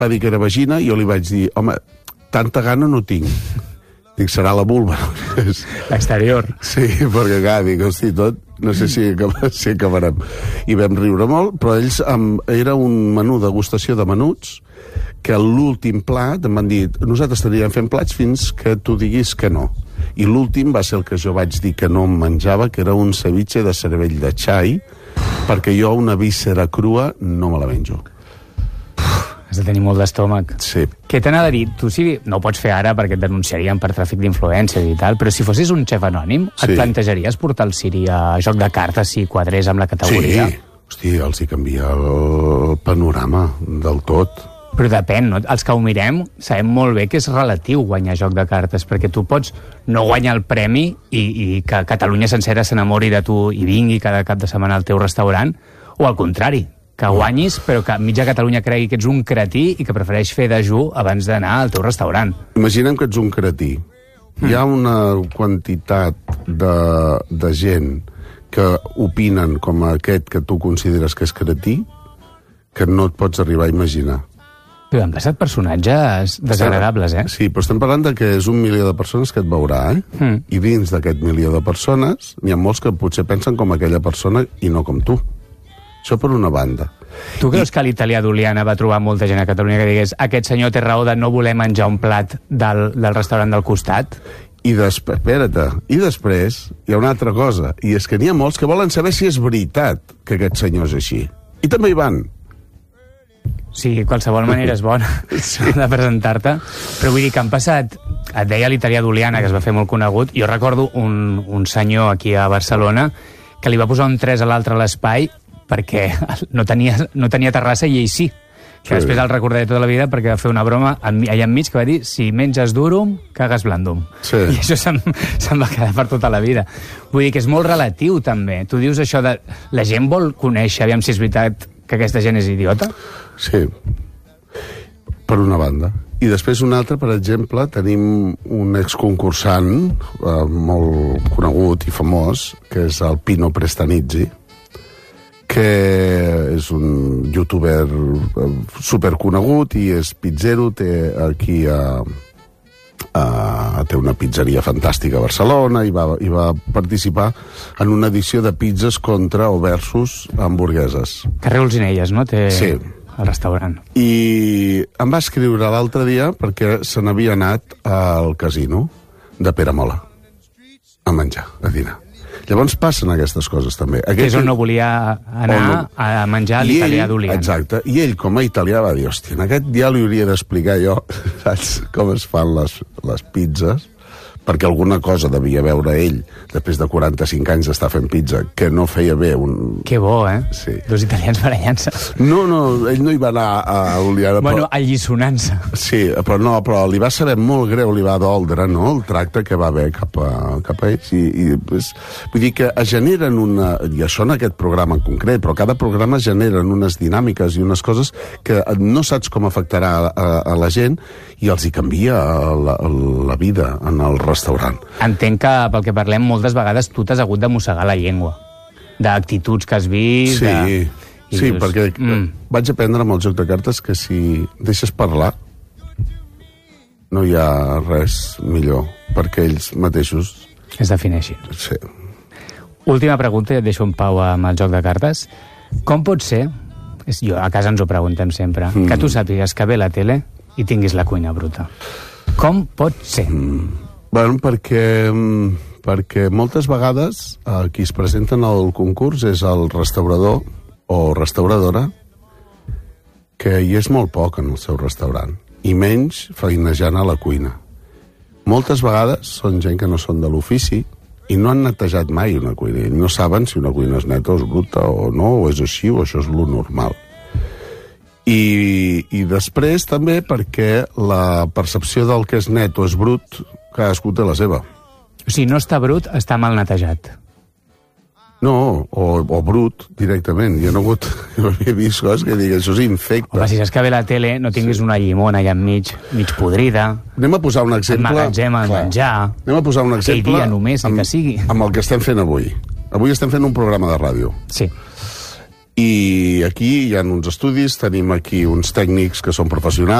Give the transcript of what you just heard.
va dir que era vagina, i jo li vaig dir, home, tanta gana no tinc. Dic, serà la vulva. L'exterior. Sí, perquè clar, dic, hosti, tot, no sé si acabarem. I vam riure molt, però ells, era un menú degustació de menuts, que l'últim plat em van dir, nosaltres t'aniríem fent plats fins que tu diguis que no. I l'últim va ser el que jo vaig dir que no em menjava, que era un ceviche de cervell de xai, perquè jo una víscera crua no me la menjo. Has de tenir molt d'estómac. Sí. Què t'anava a dir? Tu no ho pots fer ara perquè et denunciarien per tràfic d'influències i tal, però si fossis un xef anònim, et plantejaries portar el Siri a joc de cartes si quadrés amb la categoria? Sí. Hosti, els hi canvia el panorama del tot. Però depèn, no? Els que ho mirem sabem molt bé que és relatiu guanyar joc de cartes, perquè tu pots no guanyar el premi i que Catalunya sencera s'enamori de tu i vingui cada cap de setmana al teu restaurant, o al contrari, que guanyis, però que mitja Catalunya cregui que ets un cretí i que prefereix fer dejú abans d'anar al teu restaurant. Imaginem que ets un cretí. Hi ha una quantitat de gent que opinen com aquest que tu consideres que és cretí que no et pots arribar a imaginar. Però han passat personatges desagradables, eh? Sí, però estem parlant de que és 1 milió de persones que et veurà, eh? I dins d'aquest milió de persones n'hi ha molts que potser pensen com aquella persona i no com tu. Això per una banda. Tu creus que l'italià d'Oliana va trobar molta gent a Catalunya que digués aquest senyor té raó de no voler menjar un plat del restaurant del costat? I després hi ha una altra cosa, i és que n'hi ha molts que volen saber si és veritat que aquest senyor és així. I també hi van. Sí, qualsevol manera és bona de presentar-te, però vull dir que han passat, et deia l'italià d'Oliana, que es va fer molt conegut, jo recordo un senyor aquí a Barcelona que li va posar un 3 a l'altre a l'espai perquè no tenia terrassa i ell sí. Que després el recordaré tota la vida perquè va fer una broma allà enmig que va dir si menges durum, cagues blandum. Sí. I això se'n va quedar per tota la vida. Vull dir que és molt relatiu també. Tu dius això de la gent vol conèixer, aviam si és veritat que aquesta gent és idiota? Sí, per una banda. I després una altra, per exemple, tenim un exconcursant molt conegut i famós, que és el Pino Prestanizzi, que és un youtuber superconegut i és pizzero, té aquí té una pizzeria fantàstica a Barcelona i va participar en una edició de pizzas contra o versus hamburgueses. Carrer Olzinelles, no? Sí. Al restaurant. I em va escriure l'altre dia perquè se n'havia anat al casino de Peramola a menjar, a dinar. Llavors passen aquestes coses també. Que és on no volia anar a menjar l'italià d'Oliana. Exacte. I ell, com a italià, va dir, hòstia, en aquest dia li hauria d'explicar jo, saps, com es fan les pizzas, perquè alguna cosa devia veure ell, després de 45 anys d'estar fent pizza, que no feia bé un... Que bo, eh? Sí. Dos italians barallant-se. No, ell no hi va anar a Oliana. Bueno, allisonant-se. Sí, però li va saber molt greu, li va doldre, no?, el tracte que va haver cap a ells. Vull dir que es generen i això en aquest programa en concret, però cada programa generen unes dinàmiques i unes coses que no saps com afectarà a la gent i els hi canvia la vida en el restaurant. Entenc que, pel que parlem, moltes vegades tu t'has hagut de mossegar la llengua, d'actituds que has vist... Sí, perquè vaig aprendre amb el joc de cartes que si deixes parlar no hi ha res millor perquè ells mateixos... Es defineixin. Sí. Última pregunta, i et deixo en pau amb el joc de cartes. Com pot ser, a casa ens ho preguntem sempre, que tu sàpigues que ve la tele i tinguis la cuina bruta? Com pot ser? Bueno, perquè moltes vegades qui es presenten al concurs és el restaurador o restauradora que hi és molt poc en el seu restaurant i menys feinejant a la cuina. Moltes vegades són gent que no són de l'ofici i no han netejat mai una cuina i no saben si una cuina és neta o és bruta o no, o és així o això és lo normal. I després també perquè la percepció del que és net o és brut cadascú té la seva. O sigui, no està brut, està mal netejat. No, o brut directament. Jo no he vist coses que diguin això és infecte. Home, si saps que ve la tele, no tinguis una llimona allà mig podrida. Anem a posar un exemple... El magatzem, el menjar... Anem a posar un exemple... Aquell dia només, que sigui. Amb el que estem fent avui. Avui estem fent un programa de ràdio. Sí. I aquí hi ha uns estudis, tenim aquí uns tècnics que són professionals,